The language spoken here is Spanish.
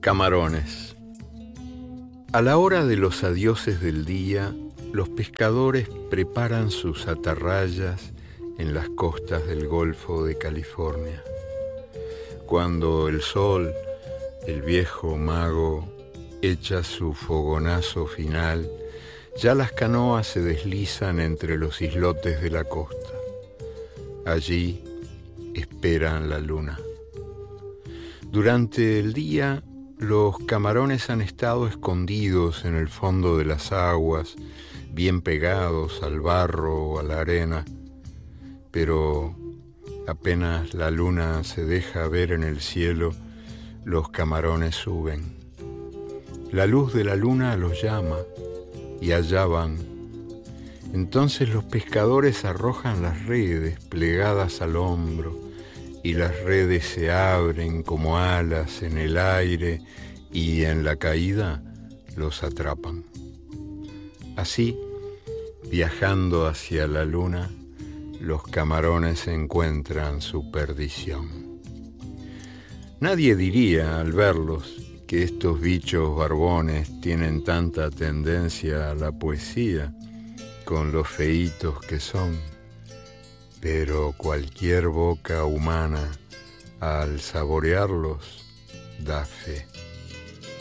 Camarones. A la hora de los adioses del día, los pescadores preparan sus atarrayas en las costas del Golfo de California. Cuando el sol, el viejo mago, echa su fogonazo final, ya las canoas se deslizan entre los islotes de la costa. Allí esperan la luna. Durante el día, los camarones han estado escondidos en el fondo de las aguas, bien pegados al barro o a la arena, pero apenas la luna se deja ver en el cielo, los camarones suben. La luz de la luna los llama y allá van. Entonces los pescadores arrojan las redes plegadas al hombro, y las redes se abren como alas en el aire y en la caída los atrapan. Así, viajando hacia la luna, los camarones encuentran su perdición. Nadie diría al verlos que estos bichos barbones tienen tanta tendencia a la poesía, con los feitos que son. Pero cualquier boca humana, al saborearlos, da fe.